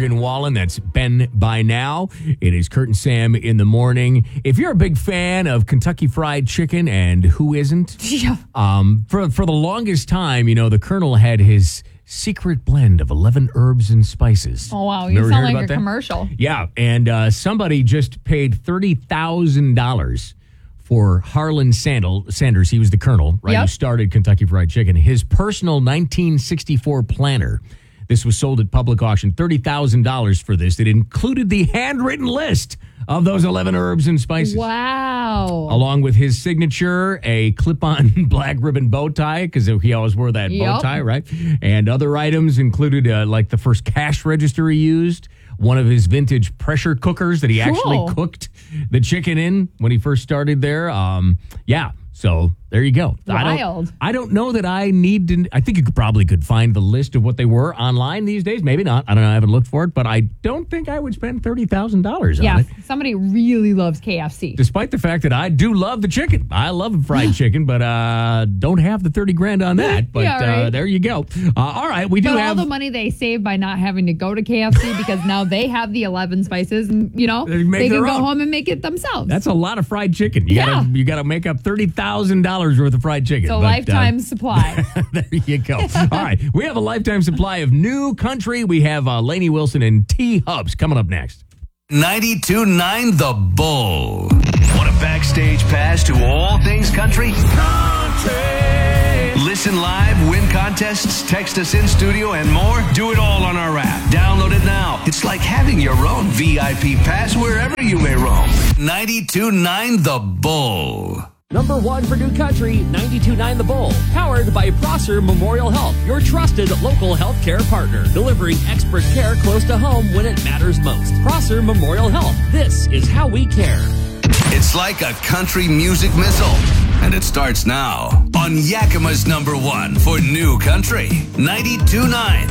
Morgan Wallen. That's Ben by now. It is Kurt and Sam in the morning. If you're a big fan of Kentucky Fried Chicken, and who isn't? Yeah. For the longest time, the Colonel had his secret blend of 11 herbs and spices. Oh, wow. You sound like a commercial. Yeah, and somebody just paid $30,000 for Harlan Sanders. He was the Colonel, right? Yep. Who started Kentucky Fried Chicken. His personal 1964 planner. This was sold at public auction. $30,000 for this. It included the handwritten list of those 11 herbs and spices. Wow. Along with his signature, a clip-on black ribbon bow tie, because he always wore that bow tie, right? And other items included like the first cash register he used, one of his vintage pressure cookers that he actually cooked the chicken in when he first started there. So there you go. Wild. I don't know that I need to. I think you probably could find the list of what they were online these days. Maybe not. I don't know. I haven't looked for it, but I don't think I would spend $30,000 on it. Yeah, somebody really loves KFC. Despite the fact that I do love the chicken. I love fried chicken, but don't have the $30,000 on that. But right. There you go. All right, we do but have all the money they save by not having to go to KFC because now they have the 11 spices, and they can go home and make it themselves. That's a lot of fried chicken. You gotta make up $30,000 worth of fried chicken. It's a lifetime supply. There you go. All right, we have a lifetime supply of New Country. We have Lainey Wilson and T Hubs coming up next. 92.9 The Bull. Want a backstage pass to all things country? Listen live, win contests, text us in studio, and more? Do it all on our app. Download it now. It's like having your own VIP pass wherever you may roam. 92.9 The Bull. Number 1 for New Country, 92.9 The Bull. Powered by Prosser Memorial Health, your trusted local healthcare partner. Delivering expert care close to home when it matters most. Prosser Memorial Health. This is how we care. It's like a country music missile. And it starts now on Yakima's number 1 for New Country, 92.9